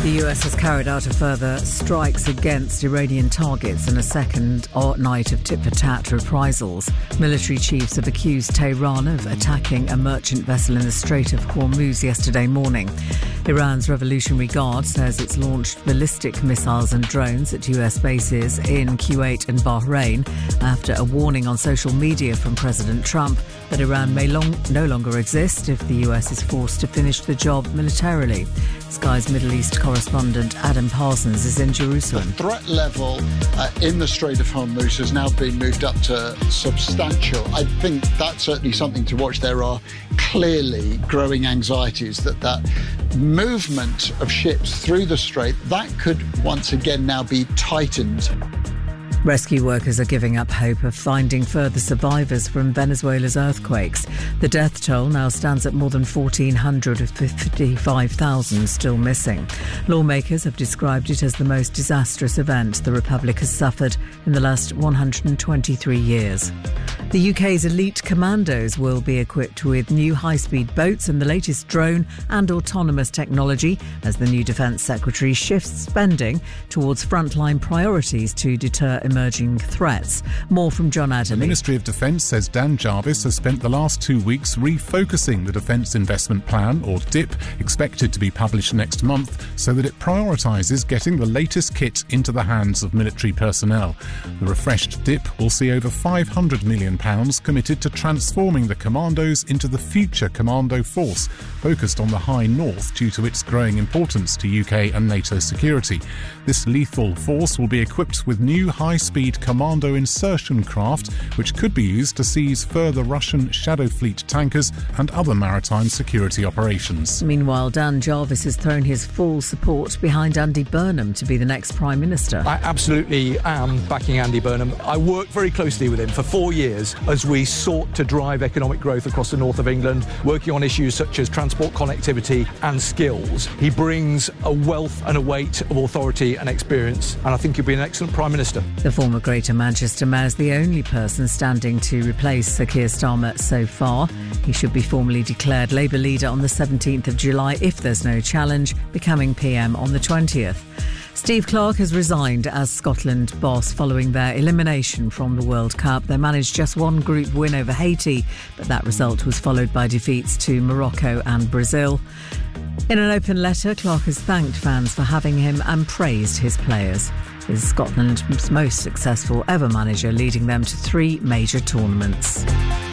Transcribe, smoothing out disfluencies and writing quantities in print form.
The US has carried out a further strikes against Iranian targets in a second night of tit-for-tat reprisals. Military chiefs have accused Tehran of attacking a merchant vessel in the Strait of Hormuz yesterday morning. Iran's Revolutionary Guard says it's launched ballistic missiles and drones at US bases in Kuwait and Bahrain after a warning on social media from President Trump that Iran may no longer exist if the US is forced to finish the job militarily. Sky's Middle East correspondent Adam Parsons is in Jerusalem. The threat level in the Strait of Hormuz has now been moved up to substantial. I think that's certainly something to watch. There are clearly growing anxieties that movement of ships through the strait, that could once again now be tightened. Rescue workers are giving up hope of finding further survivors from Venezuela's earthquakes. The death toll now stands at more than 1,400, with 55,000 still missing. Lawmakers have described it as the most disastrous event the Republic has suffered in the last 123 years. The UK's elite commandos will be equipped with new high-speed boats and the latest drone and autonomous technology as the new Defence Secretary shifts spending towards frontline priorities to deter emerging threats. More from John Adderley. The Ministry of Defence says Dan Jarvis has spent the last 2 weeks refocusing the Defence Investment Plan, or DIP, expected to be published next month, so that it prioritises getting the latest kit into the hands of military personnel. The refreshed DIP will see over £500 million committed to transforming the commandos into the future commando force, focused on the High North due to its growing importance to UK and NATO security. This lethal force will be equipped with new high-speed commando insertion craft, which could be used to seize further Russian Shadow Fleet tankers and other maritime security operations. Meanwhile, Dan Jarvis has thrown his full support behind Andy Burnham to be the next Prime Minister. I absolutely am backing Andy Burnham. I worked very closely with him for 4 years as we sought to drive economic growth across the north of England, working on issues such as transport connectivity and skills. He brings a wealth and a weight of authority and experience, and I think he'll be an excellent Prime Minister. The former Greater Manchester Mayor is the only person standing to replace Sir Keir Starmer so far. He should be formally declared Labour leader on the 17th of July if there's no challenge, becoming PM on the 20th. Steve Clarke has resigned as Scotland boss following their elimination from the World Cup. They managed just one group win over Haiti, but that result was followed by defeats to Morocco and Brazil. In an open letter, Clarke has thanked fans for having him and praised his players. He's Scotland's most successful ever manager, leading them to 3 major tournaments.